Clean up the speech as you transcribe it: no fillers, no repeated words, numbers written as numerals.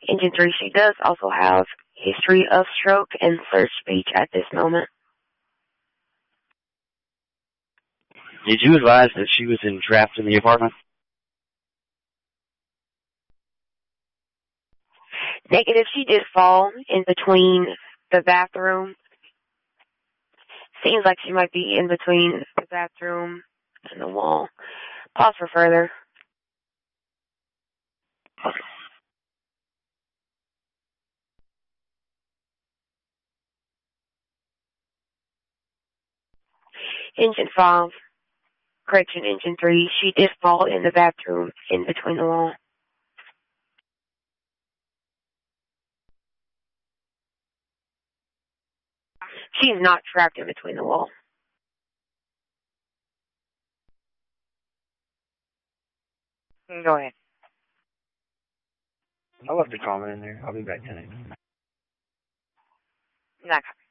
Engine 3, she does also have history of stroke and slurred speech at this moment. Did you advise that she was entrapped in the apartment? Negative, she did fall in between the bathroom. Seems like she might be in between the bathroom and the wall. Pause for further. Okay. Engine 5. Correction, Engine 3. She did fall in the bathroom in between the wall. She is not trapped in between the wall. Go ahead. I left a comment in there. I'll be back tonight. Not